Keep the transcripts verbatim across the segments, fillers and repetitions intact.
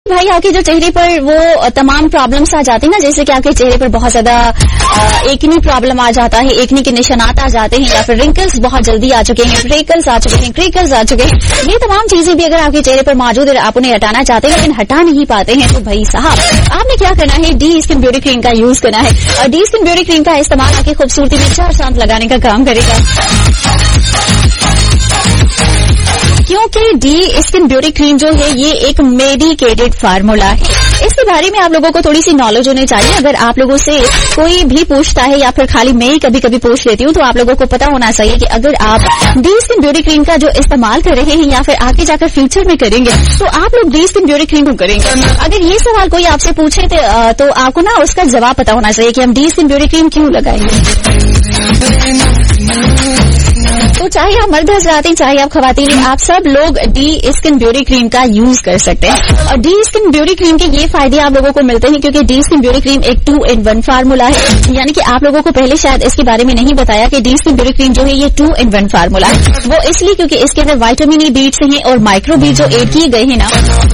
بھائی آپ کے جو چہرے پر وہ تمام پرابلمس آ جاتی ہیں نا, جیسے کہ آپ کے چہرے پر بہت زیادہ ایکنی پرابلم آ جاتا ہے, ایکنی کے نشانات آ جاتے ہیں, یا پھر رنکلز بہت جلدی آ چکے ہیں, فریکلز آ چکے ہیں, کریکلز آ چکے ہیں, یہ تمام چیزیں بھی اگر آپ کے چہرے پر موجود ہے, آپ انہیں ہٹانا چاہتے ہیں لیکن ہٹا نہیں پاتے ہیں, تو بھائی صاحب آپ نے کیا کرنا ہے, ڈی اسکن بیوٹی کریم کا یوز کرنا ہے. اور ڈی اسکن بیوٹی کریم کا استعمال آپ کی خوبصورتی میں چار چاند لگانے کا کام کرے گا, کیونکہ ڈی اسکن بیوٹی کریم جو ہے یہ ایک میڈیکیٹڈ فارمولا ہے. اس کے بارے میں آپ لوگوں کو تھوڑی سی نالج ہونی چاہیے. اگر آپ لوگوں سے کوئی بھی پوچھتا ہے یا پھر خالی میں ہی کبھی کبھی پوچھ لیتی ہوں, تو آپ لوگوں کو پتا ہونا چاہیے کہ اگر آپ ڈی اسکن بیوٹی کریم کا جو استعمال کر رہے ہیں یا پھر آگے جا کر فیوچر میں کریں گے, تو آپ لوگ ڈی اسکن بیوٹی کریم کو کریں گے. اگر یہ سوال کوئی آپ سے پوچھے تو آپ کو نا اس کا جواب پتا ہونا چاہیے کہ ہم ڈی اسکن بیوٹی کریم کیوں لگائیں گے. تو چاہے آپ مرد حضرات ہیں چاہے آپ خواتین ہیں, آپ سب لوگ ڈی اسکن بیوٹی کریم کا یوز کر سکتے ہیں. اور ڈی اسکن بیوٹی کریم کے یہ فائدے آپ لوگوں کو ملتے ہیں کیونکہ ڈی اسکن بیوٹی کریم ایک ٹو ان ون فارمولا ہے. یعنی کہ آپ لوگوں کو پہلے شاید اس کے بارے میں نہیں بتایا کہ ڈی اسکن بیوٹی کریم جو ہے یہ ٹو ان ون فارمولا ہے. وہ اس لیے کیونکہ اس کے اندر وائٹامن ای بیٹس ہیں اور مائکرو بیٹ جو ایڈ کیے گئے ہیں نا,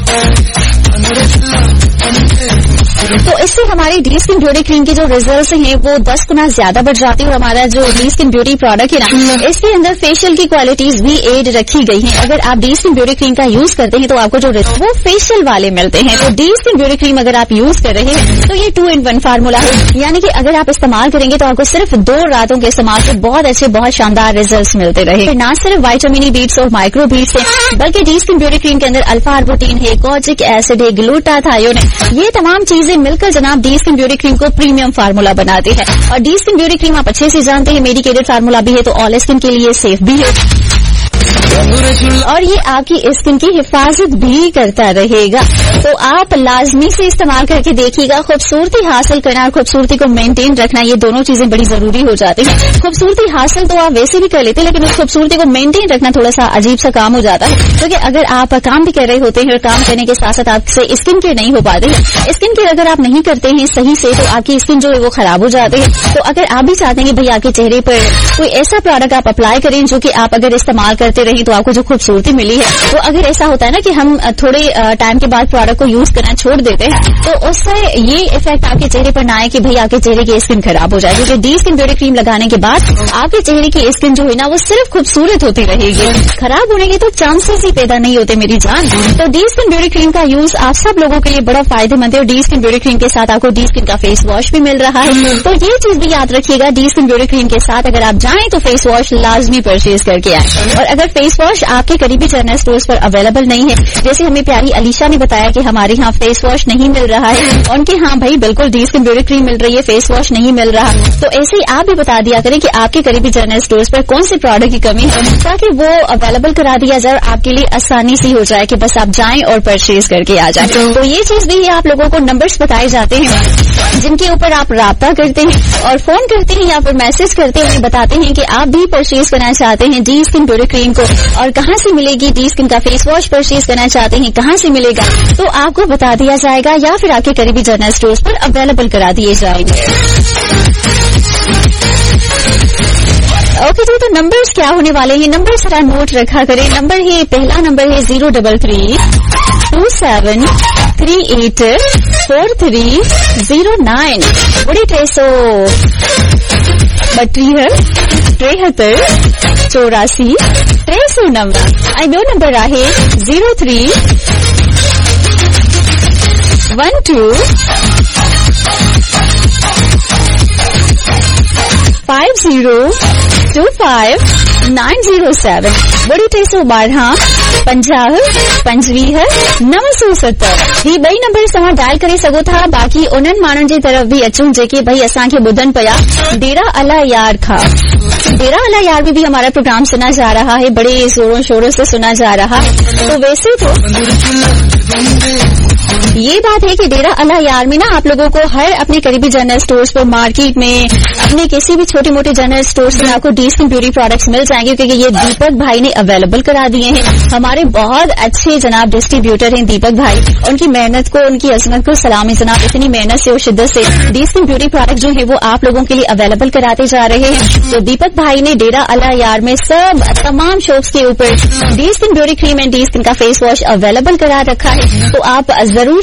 تو اس سے ہماری ڈی اسکن بیوٹی کریم کے جو ریزلٹس ہیں وہ دس گنا زیادہ بڑھ جاتے ہیں. اور ہمارا جو ڈی اسکن بیوٹی پروڈکٹ ہے نا, اس کے اندر فیشیل کی کوالٹیز بھی ایڈ رکھی گئی ہیں. اگر آپ ڈی اسکن بیوٹی کریم کا یوز کرتے ہیں تو آپ کو جو وہ فیشیل والے ملتے ہیں. تو ڈی اسکن بیوٹی کریم اگر آپ یوز کر رہے ہیں تو یہ ٹو ان ون فارمولا ہے. یعنی کہ اگر آپ استعمال کریں گے تو آپ کو صرف دو راتوں کے استعمال سے بہت اچھے بہت شاندار ریزلٹس ملتے رہے. نہ صرف وائٹامن ای بیٹس اور مائکرو بیٹس ہیں بلکہ ڈی اسکن بیوٹی کریم کے اندر الفا اربوٹین ہے, کوجک ایسڈ ہے, گلوٹاتھیون ہے. یہ تمام چیزیں مل کر جناب ڈی اسکن بیوٹی کریم کو پریمیم فارمولا بناتی ہے. اور ڈی اسکن بیوٹی کریم آپ اچھے سے جانتے ہیں میڈیکیٹڈ فارمولا بھی ہے, تو آل اسکن کے لیے سیف بھی ہے اور یہ آپ کی اسکن کی حفاظت بھی کرتا رہے گا. تو آپ لازمی سے استعمال کر کے دیکھیے گا. خوبصورتی حاصل کرنا اور خوبصورتی کو مینٹین رکھنا یہ دونوں چیزیں بڑی ضروری ہو جاتی ہیں. خوبصورتی حاصل تو آپ ویسے بھی کر لیتے ہیں لیکن اس خوبصورتی کو مینٹین رکھنا تھوڑا سا عجیب سا کام ہو جاتا ہے. کیونکہ اگر آپ کام بھی کر رہے ہوتے ہیں اور کام کرنے کے ساتھ ساتھ آپ سے اسکن کے نہیں ہو پاتے ہیں, اسکن کے اگر آپ نہیں کرتے ہیں صحیح سے تو آپ کی اسکن جو ہے وہ خراب ہو جاتی ہے. تو اگر آپ بھی چاہتے ہیں کہ بھائی آپ کے چہرے پر کوئی ایسا پروڈکٹ آپ اپلائی کریں جو کہ آپ اگر استعمال کرتے رہیں تو آپ کو جو خوبصورتی ملی ہے, تو اگر ایسا ہوتا ہے نا کہ ہم تھوڑے ٹائم کے بعد پروڈکٹ کو یوز کرنا چھوڑ دیتے ہیں تو اس سے یہ افیکٹ آپ کے چہرے پر نہ آئے کہ بھائی آپ کے چہرے کی اسکن خراب ہو جائے. کیونکہ ڈی اسکن بیوٹی کریم لگانے کے بعد آپ کے چہرے کی اسکن جو ہے نا وہ صرف خوبصورت ہوتی رہے گی, خراب ہونے کے تو چانسز ہی پیدا نہیں ہوتے میری جان. تو ڈی اسکن بیوٹی کریم کا یوز آپ سب لوگوں کے لیے بڑا فائدہ مند ہے. اور ڈی اسکن بیوٹی کریم کے ساتھ آپ کو ڈی اسکن کا فیس واش بھی مل رہا ہے. تو یہ چیز بھی یاد رکھیے گا, ڈی اسکن بیوٹی کریم کے ساتھ اگر آپ جائیں تو فیس واش لازمی پرچیز کر کے آئیں. اور اگر فیس واش آپ کے قریبی جنرل اسٹورز پر اویلیبل نہیں ہے, جیسے ہمیں پیاری علیشا نے بتایا کہ ہمارے ہاں فیس واش نہیں مل رہا ہے, ان کے ہاں بھائی بالکل ڈی اسکن بیوٹی کریم مل رہی ہے, فیس واش نہیں مل رہا, تو ایسے ہی آپ بھی بتا دیا کریں کہ آپ کے قریبی جنرل اسٹورز پر کون سے پروڈکٹ کی کمی ہے تاکہ وہ اویلیبل کرا دیا جائے اور آپ کے لیے آسانی سی ہو جائے کہ بس آپ جائیں اور پرچیز کر کے آ جائیں. تو یہ چیز بھی آپ لوگوں کو نمبرز بتائے جاتے ہیں جن کے اوپر آپ رابطہ کرتے ہیں اور فون کرتے ہیں یا پھر میسج کرتے ہیں, انہیں بتاتے ہیں کہ آپ بھی پرچیز کرنا چاہتے ہیں ڈی اسکن بیوٹی کریم کو اور کہاں سے ملے گی, ڈی اسکن کا فیس واش پرچیز کرنا چاہتے ہیں کہاں سے ملے گا, تو آپ کو بتا دیا جائے گا یا پھر آپ کے قریبی جنرل اسٹورز پر اویلیبل کرا دیے جائیں گے. اوکے جی, تو نمبرز کیا ہونے والے ہیں, نمبر ذرا نوٹ رکھا کریں. نمبر ہے, پہلا نمبر ہے zero double three to seven three eight four three zero nine. بڑی ٹے سو بٹریہر تریہتر چوراسی ٹے سو نمبر. آئی دو نمبر ہے zero three one to five zero to five nine zero seven. بڑی ٹے سو بارہ پنجاہ پنجویہ نو سو ستر. ہی بئی نمبر سما ڈائل کرے سگو تھا. باقی انہن مانن جی طرف بھی اچوں جے بھائی اساں کے بدن پیا ڈیرا الا یار کھا. ڈیرا الا یار میں بھی ہمارا پروگرام سنا جا رہا ہے, بڑے زوروں شوروں سے سنا جا رہا ہے. تو ویسے تو یہ بات ہے کہ ڈیرا الا یار میں نا آپ لوگوں کو ہر اپنے قریبی جنرل اسٹورز پر, مارکیٹ میں, اپنے کسی بھی چھوٹے موٹے جنرل اسٹورز میں آپ کو ڈی اسکن بیوٹی پروڈکٹس مل جائیں گے, کیونکہ یہ دیپک بھائی نے اویلیبل کرا دیے ہیں. ہمارے بہت اچھے جناب ڈسٹریبیوٹر ہیں دیپک بھائی, ان کی محنت کو, ان کی عظمت کو سلامی جناب. اتنی محنت سے اور شدت سے ڈی اسکن بیوٹی پروڈکٹ جو ہے وہ آپ لوگوں کے لیے اویلیبل کراتے جا رہے ہیں. تو دیپک بھائی نے ڈیرا الا یار میں سب تمام شاپس کے اوپر D skin beauty cream and D skin کا فیس واش اویلیبل کرا رکھا ہے. تو آپ ضرور